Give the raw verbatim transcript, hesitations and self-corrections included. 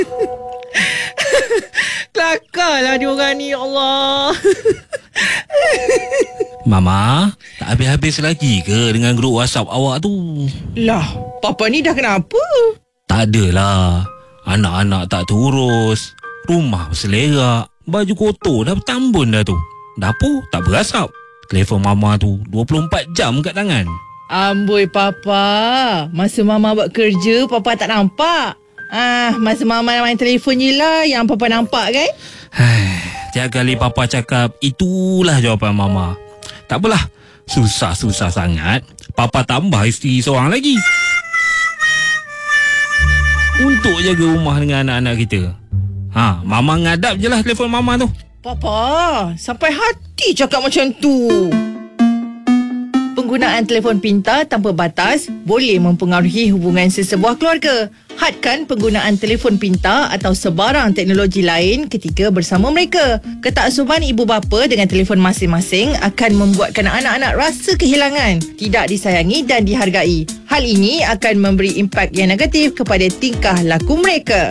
Kelakarlah diorang ni, ya Allah. Mama, tak habis-habis lagi ke dengan grup WhatsApp awak tu? Lah, Papa ni dah kenapa? Tak adalah. Anak-anak tak terurus, rumah berselerak, baju kotor dah bertambun dah tu. Dapur tak berasap. Telefon Mama tu dua puluh empat jam kat tangan. Amboi Papa, masa Mama buat kerja, Papa tak nampak. Ah, masa Mama main telefon je lah yang Papa nampak kan? Tiap kali Papa cakap, itulah jawapan Mama. Tak apalah, susah-susah sangat Papa tambah isteri seorang lagi untuk jaga rumah dengan anak-anak kita. Ha, Mama ngadap je lah telefon Mama tu. Papa, sampai hati cakap macam tu. Penggunaan telefon pintar tanpa batas boleh mempengaruhi hubungan sesebuah keluarga. Hadkan penggunaan telefon pintar atau sebarang teknologi lain ketika bersama mereka. Ketaksuban ibu bapa dengan telefon masing-masing akan membuatkan anak-anak rasa kehilangan, tidak disayangi dan dihargai. Hal ini akan memberi impak yang negatif kepada tingkah laku mereka.